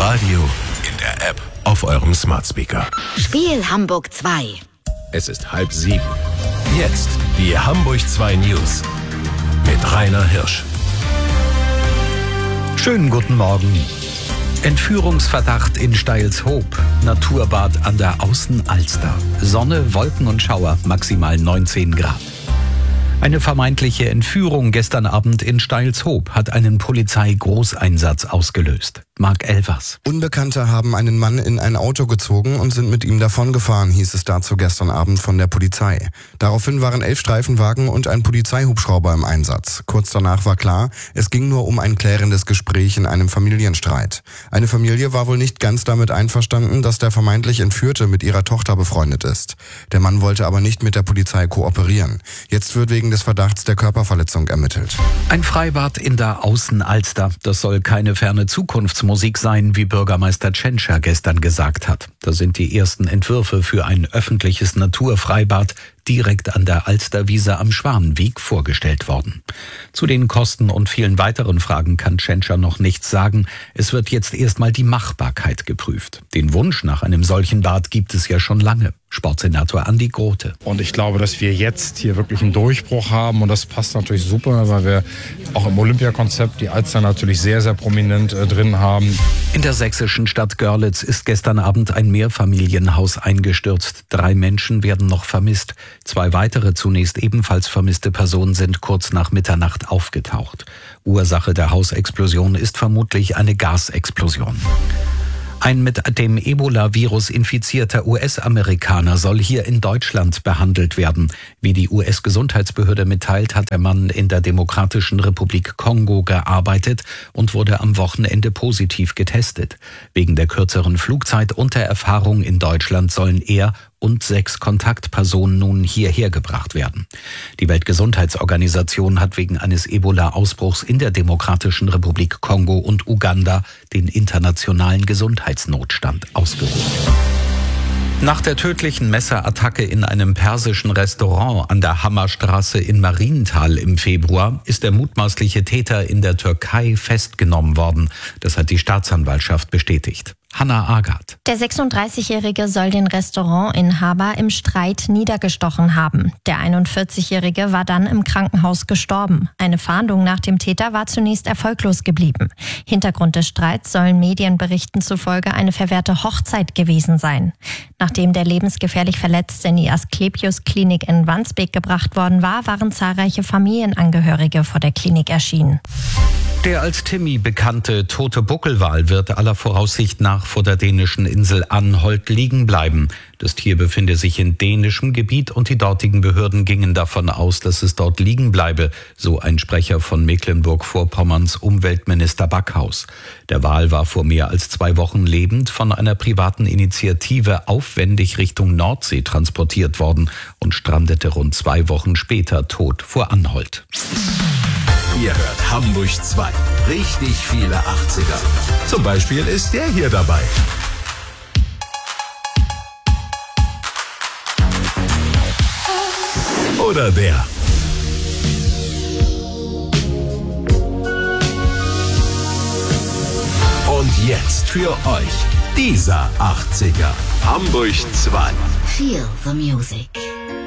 Radio, in der App, auf eurem Smart Speaker. Spiel Hamburg 2. Es ist 6:30. Jetzt die Hamburg 2 News mit Rainer Hirsch. Schönen guten Morgen. Entführungsverdacht in Steilshoop. Naturbad an der Außenalster. Sonne, Wolken und Schauer, maximal 19 Grad. Eine vermeintliche Entführung gestern Abend in Steilshoop hat einen Polizeigroßeinsatz ausgelöst. Marc Elvers. Unbekannte haben einen Mann in ein Auto gezogen und sind mit ihm davongefahren, hieß es dazu gestern Abend von der Polizei. Daraufhin waren 11 Streifenwagen und ein Polizeihubschrauber im Einsatz. Kurz danach war klar, es ging nur um ein klärendes Gespräch in einem Familienstreit. Eine Familie war wohl nicht ganz damit einverstanden, dass der vermeintlich Entführte mit ihrer Tochter befreundet ist. Der Mann wollte aber nicht mit der Polizei kooperieren. Jetzt wird wegen des Verdachts der Körperverletzung ermittelt. Ein Freibad in der Außenalster. Das soll keine ferne Zukunftsmusik sein, wie Bürgermeister Tschentscher gestern gesagt hat. Da sind die ersten Entwürfe für ein öffentliches Naturfreibad direkt an der Alsterwiese am Schwanenweg vorgestellt worden. Zu den Kosten und vielen weiteren Fragen kann Tschentscher noch nichts sagen. Es wird jetzt erstmal die Machbarkeit geprüft. Den Wunsch nach einem solchen Bad gibt es ja schon lange. Sportsenator Andi Grote. Und ich glaube, dass wir jetzt hier wirklich einen Durchbruch haben und das passt natürlich super, weil wir auch im Olympiakonzept die Alster natürlich sehr, sehr prominent drin haben. In der sächsischen Stadt Görlitz ist gestern Abend ein Mehrfamilienhaus eingestürzt. 3 Menschen werden noch vermisst. 2 weitere zunächst ebenfalls vermisste Personen sind kurz nach Mitternacht aufgetaucht. Ursache der Hausexplosion ist vermutlich eine Gasexplosion. Ein mit dem Ebola-Virus infizierter US-Amerikaner soll hier in Deutschland behandelt werden. Wie die US-Gesundheitsbehörde mitteilt, hat der Mann in der Demokratischen Republik Kongo gearbeitet und wurde am Wochenende positiv getestet. Wegen der kürzeren Flugzeit und der Erfahrung in Deutschland sollen er und 6 Kontaktpersonen nun hierher gebracht werden. Die Weltgesundheitsorganisation hat wegen eines Ebola-Ausbruchs in der Demokratischen Republik Kongo und Uganda den internationalen Gesundheitsnotstand ausgerufen. Nach der tödlichen Messerattacke in einem persischen Restaurant an der Hammerstraße in Marienthal im Februar ist der mutmaßliche Täter in der Türkei festgenommen worden. Das hat die Staatsanwaltschaft bestätigt. Hanna Agat. Der 36-Jährige soll den Restaurant Inhaber im Streit niedergestochen haben. Der 41-Jährige war dann im Krankenhaus gestorben. Eine Fahndung nach dem Täter war zunächst erfolglos geblieben. Hintergrund des Streits sollen Medienberichten zufolge eine verwehrte Hochzeit gewesen sein. Nachdem der lebensgefährlich Verletzte in die Asklepios-Klinik in Wandsbek gebracht worden war, waren zahlreiche Familienangehörige vor der Klinik erschienen. Der als Timmy bekannte tote Buckelwal wird aller Voraussicht nach vor der dänischen Insel Anholt liegen bleiben. Das Tier befinde sich in dänischem Gebiet und die dortigen Behörden gingen davon aus, dass es dort liegen bleibe, so ein Sprecher von Mecklenburg-Vorpommerns Umweltminister Backhaus. Der Wal war vor mehr als 2 Wochen lebend von einer privaten Initiative aufwendig Richtung Nordsee transportiert worden und strandete rund 2 Wochen später tot vor Anholt. Ihr hört Hamburg 2. Richtig viele 80er. Zum Beispiel ist der hier dabei. Oder der. Und jetzt für euch dieser 80er. Hamburg 2. Feel the music.